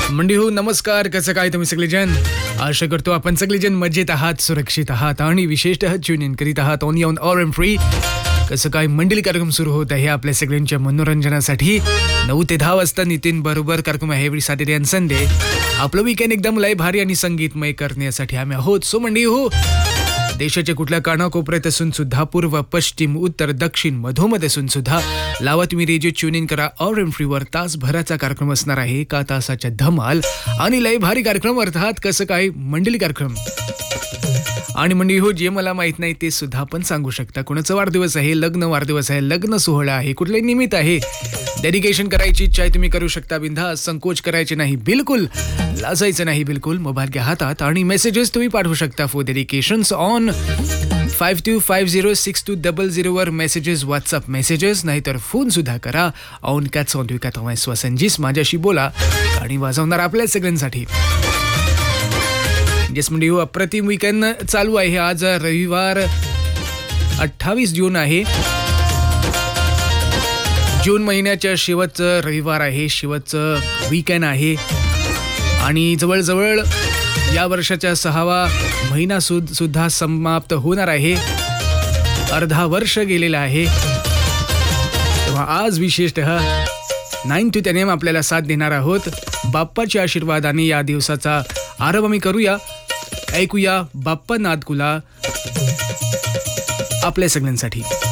मंडी हो, नमस्कार. कसं काय तुम्ही सगळेजण? आशा करतो आपण सगळेजण मजेत आहात, सुरक्षित आहात आणि विशेषतः ट्यून इन करीत आहात on on or M free. कसं काय मंडळी कार्यक्रम सुरू होत आहे आपल्या सगळ्यांच्या मनोरंजनासाठी. 9 ते 10 वाजता नितीन बरोबर कार्यक्रम आहे एव्हरी सॅटर्डे अँड संडे. आपलं वीकेंड एकदम लय भारी आणि संगीतमय करण्यासाठी आम्ही आहोत. सो मंडळी हो, देशाच्या कुठल्या कानाकोपऱ्यात असून सुद्धा, पूर्व पश्चिम उत्तर दक्षिण मधोमध असून सुद्धा लावा तुम्ही रेडिओ ट्यून इन करा. ऑर एम फ्रीवर तासभराचा कार्यक्रम असणार आहे. एका तासाच्या धमाल आणि लय भारी कार्यक्रम, अर्थात कसं काय मंडळी कार्यक्रम. आणि मंडळी हो, जे मला माहित नाही ते सुद्धा आपण सांगू शकता. कोणाचा वाढदिवस आहे, लग्न वाढदिवस आहे, लग्न सोहळा आहे, कुठले निमित्त आहे, डेडिकेशन करायची इच्छा आहे, तुम्ही करू शकता बिनधास्त. संकोच करायचे नाही बिलकुल, लाजायचं नाही बिलकुल. मोबाईल घ्या हातात आणि मेसेजेस तुम्ही पाठवू शकता फॉर डेडिकेशन्स ऑन 52506200 वर मेसेजेस, व्हॉट्सअप मेसेजेस, नाहीतर फोन सुद्धा करा ऑन 428 माझ्याशी बोला आणि वाजवणार आपल्या सगळ्यांसाठी. येस म्हणजे अप्रतिम वीकेंड चालू आहे. आज रविवार 28 जून आहे. जून महिन्याच्या शेवटचं रविवार आहे, शेवटचं वीकेंड आहे आणि जवळजवळ या वर्षाच्या 6वा महिना सुद्धा समाप्त होणार आहे. अर्धा वर्ष गेलेला आहे. तेव्हा आज विशेषतः 9 to 10 AM आपल्याला साथ देणार आहोत. बाप्पाच्या आशीर्वादाने या दिवसाचा आरंभ आम्ही करूया. ऐकूया बाप्पा नादकुला आपल्या सगळ्यांसाठी.